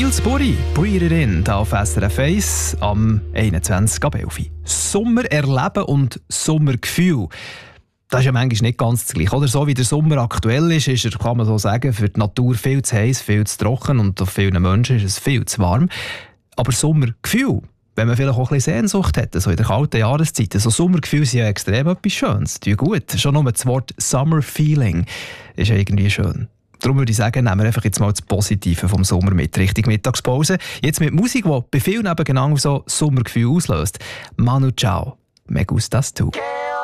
Nils Burri, «Breathe It In», hier auf SRF 1 am 21. ab 11. Sommer erleben und Sommergefühl. Das ist ja manchmal nicht ganz das Gleiche. Oder so wie der Sommer aktuell ist er, kann man so sagen, für die Natur viel zu heiß, viel zu trocken und auf vielen Menschen ist es viel zu warm. Aber Sommergefühl, wenn man vielleicht auch ein bisschen Sehnsucht hat, so in der kalten Jahreszeit, so Sommergefühle sind ja extrem etwas Schönes. Die gut. Schon nur das Wort «Summer Feeling» ist ja irgendwie schön. Darum würde ich sagen, nehmen wir einfach jetzt mal das Positive vom Sommer mit, Richtung Mittagspause. Jetzt mit Musik, die bei vielen eben genau so Sommergefühl auslöst. Manu Chao, «Me gustas tu».